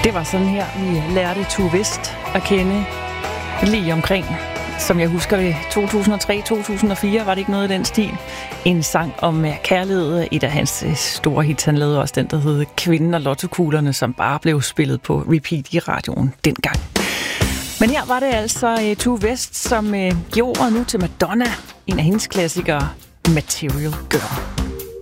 Det var sådan her, vi lærte Tue West at kende lige omkring, som jeg husker det, 2003-2004, var det ikke noget i den stil. En sang om kærlighed, et af hans store hits, han lavede også den, der hed Kvinden og Lottokuglerne, som bare blev spillet på repeat i radioen dengang. Men her var det altså Tue West, som gjorde nu til Madonna, en af hendes klassikere, Material Girl.